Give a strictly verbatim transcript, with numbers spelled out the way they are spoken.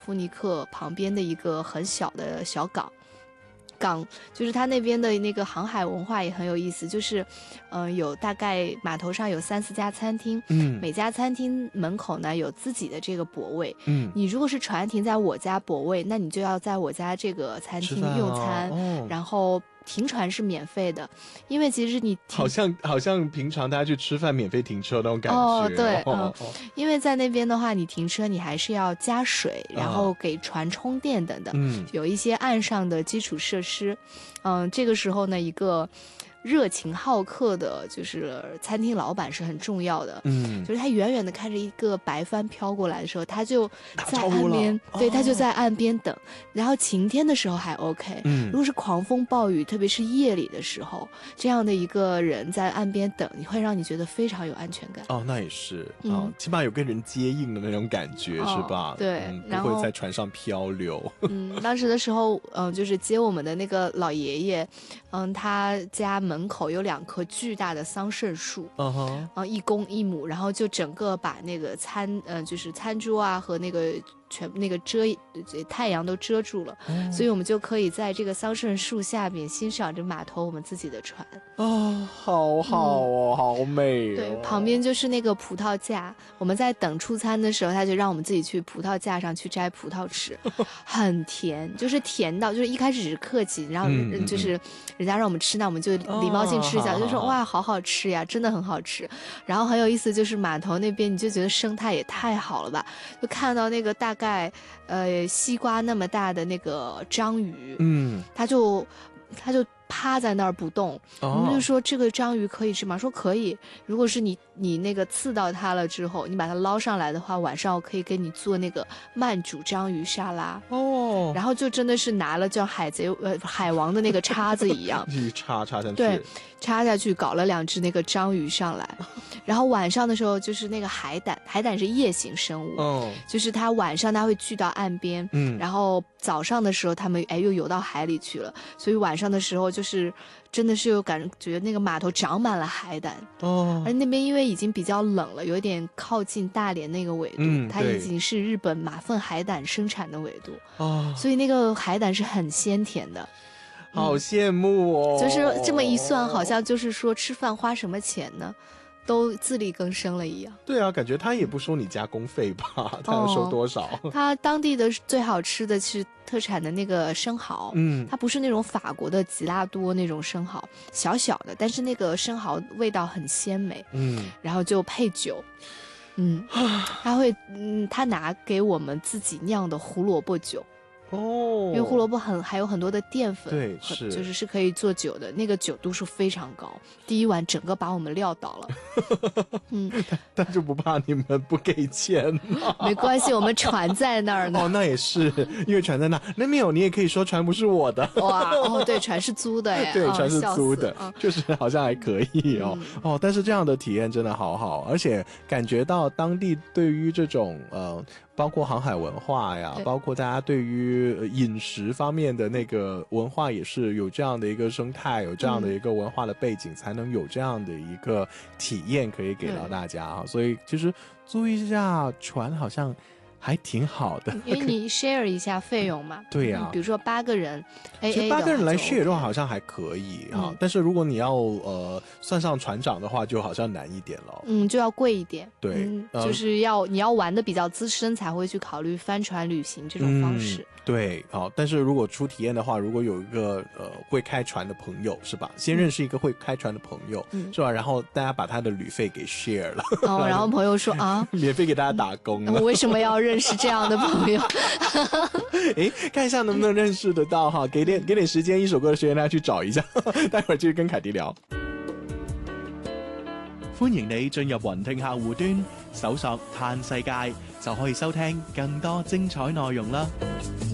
夫尼克旁边的一个很小的小港。港就是它那边的那个航海文化也很有意思，就是嗯、呃，有大概码头上有三四家餐厅， 嗯， 每家餐厅门口呢有自己的这个泊位， 嗯， 你如果是船停在我家泊位，那你就要在我家这个餐厅用餐， 哦， 然后停船是免费的，因为其实你好像好像平常大家去吃饭免费停车那种感觉。 哦，对，嗯、 哦呃，因为在那边的话，你停车你还是要加水，然后给船充电等等， 嗯， 有一些岸上的基础设施，嗯、呃，这个时候呢，一个热情好客的，就是餐厅老板是很重要的。 嗯， 就是他远远的看着一个白帆飘过来的时候，他就在岸边，对， 哦、 他就在岸边等。然后晴天的时候还 OK， 嗯， 如果是狂风暴雨，特别是夜里的时候，这样的一个人在岸边等，你会让你觉得非常有安全感。 哦，那也是啊、 嗯哦，起码有跟人接应的那种感觉、哦、是吧？ 对、 嗯， 然后不会在船上漂流。 嗯，当时的时候，嗯、呃，就是接我们的那个老爷爷，嗯，他家门口有两棵巨大的桑葚树， 嗯哼， 啊，一公一母，然后就整个把那个餐，呃，就是餐桌啊和那个全那个遮太阳都遮住了、嗯，所以我们就可以在这个桑葚树下边欣赏着码头我们自己的船。 啊、哦，好好哦、嗯，好美哦。 对，旁边就是那个葡萄架，我们在等出餐的时候，他就让我们自己去葡萄架上去摘葡萄吃，很甜，就是甜到就是一开始只是客气，然后就是人家让我们吃，那我们就礼貌性吃一下， 哦、 就说哇，好好吃呀，真的很好吃。然后很有意思，就是码头那边你就觉得生态也太好了吧，就看到那个大概呃西瓜那么大的那个章鱼， 嗯， 它就它就趴在那儿不动， 哦、 我们就说这个章鱼可以吃吗？说可以，如果是你你那个刺到它了之后，你把它捞上来的话，晚上我可以给你做那个慢煮章鱼沙拉哦。 然后就真的是拿了像海贼呃海王的那个叉子一样， 一插插下去， 对，插下去搞了两只那个章鱼上来。然后晚上的时候就是那个海胆，海胆是夜行生物， 哦， 就是它晚上它会聚到岸边， 嗯， 然后早上的时候它们哎又游到海里去了，所以晚上的时候就是真的是有感觉那个码头长满了海胆哦， 而那边因为已经比较冷了，有一点靠近大连那个纬度， 嗯， 它已经是日本马粪海胆生产的纬度， 哦， 所以那个海胆是很鲜甜的。 好羡慕哦、 嗯！就是这么一算，好像就是说吃饭花什么钱呢？都自力更生了一样。 对啊，感觉他也不收你加工费吧？他要收多少？ 哦、他当地的最好吃的是特产的那个生蚝， 嗯， 它不是那种法国的吉拉多那种生蚝，小小的，但是那个生蚝味道很鲜美， 嗯， 然后就配酒，嗯，他会，嗯，他拿给我们自己酿的胡萝卜酒。 哦， 因为胡萝卜很还有很多的淀粉， 对，是就是是可以做酒的，那个酒度数非常高，第一碗整个把我们撂倒了。嗯， 但就不怕你们不给钱吗？ 没关系，我们船在那儿呢。 哦，那也是，因为船在那，那没有，你也可以说船不是我的。 哇，哦，对，船是租的哎， 对， 哦、 船是租的， 嗯、 确实好像还可以哦、嗯。哦，但是这样的体验真的好好，而且感觉到当地对于这种呃。包括航海文化呀，包括大家对于饮食方面的那个文化也是有这样的一个生态，有这样的一个文化的背景，嗯、才能有这样的一个体验可以给到大家啊。所以其实租一下船好像还挺好的， 因为你 share 一下费用嘛。 对呀、啊， 比如说八个人 A A 其实八个人来 share 的话好好像还可以哈、 嗯， 但是如果你要呃算上船长的话，就好像难一点了。 嗯，就要贵一点。 对、 嗯呃，就是要你要玩的比较资深才会去考虑帆船旅行这种方式。 嗯、对，好，但是如果出体验的话，如果有一个呃会开船的朋友是吧？先认识一个会开船的朋友、嗯、是吧？然后大家把他的旅费给 share 了。 哦，然后朋友说啊， 免费给大家打工了。 我为什么要认识这样的朋友？ 哎，看一下能不能认識得到哈，給點給點時間，一首歌的時間大家去找一下，待會兒繼續跟凱迪聊。歡迎你進入雲聽客戶端，搜索嘆世界就可以收聽更多精彩內容啦。